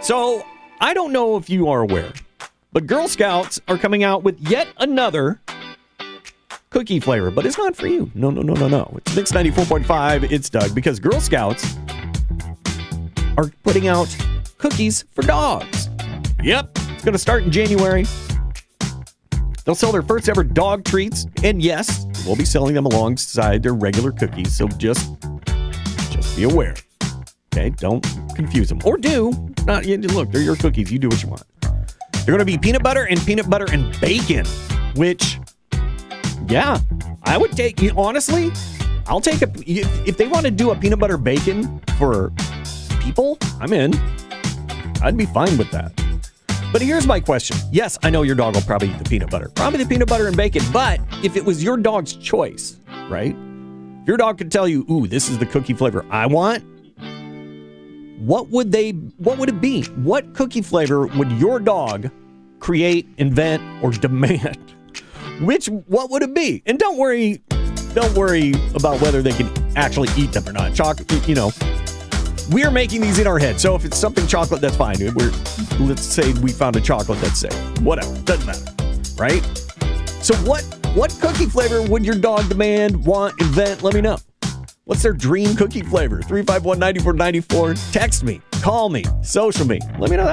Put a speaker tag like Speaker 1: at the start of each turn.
Speaker 1: So, I don't know if you are aware, but Girl Scouts are coming out with yet another cookie flavor, but it's not for you. No. It's Mix 94.5. It's Doug, because Girl Scouts are putting out cookies for dogs. Yep, it's going to start in January. They'll sell their first ever dog treats, and yes, we'll be selling them alongside their regular cookies, so just be aware. Okay, don't confuse them. Or do. Look, they're your cookies. You do what you want. They're going to be peanut butter and bacon, which, yeah, I would take, honestly, I'll take if they want to do a peanut butter bacon for people, I'm in. I'd be fine with that. But here's my question. Yes, I know your dog will probably eat the peanut butter. Probably the peanut butter and bacon. But if it was your dog's choice, right? If your dog could tell you, ooh, this is the cookie flavor I want, what would it be? What cookie flavor would your dog create, invent, or demand? What would it be? And don't worry about whether they can actually eat them or not. Chocolate, we're making these in our head. So if it's something chocolate, that's fine. Let's say we found a chocolate that's safe. Whatever. Doesn't matter. Right? So what cookie flavor would your dog demand, want, invent? Let me know. What's their dream cookie flavor? 351-9494. Text me. Call me. Social me. Let me know.